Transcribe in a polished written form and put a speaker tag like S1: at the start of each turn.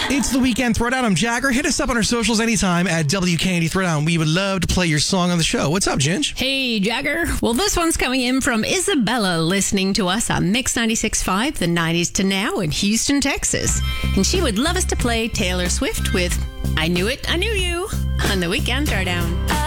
S1: It's the Weekend Throwdown. I'm Jagger. Hit us up on our socials anytime at WKND Throwdown. We would love to play your song on the show. What's up, Ginge?
S2: Hey, Jagger. Well, this one's coming in from Isabella, listening to us on Mix 96.5, the 90s to now in Houston, Texas. And she would love us to play Taylor Swift with I Knew It, I Knew You on the Weekend Throwdown.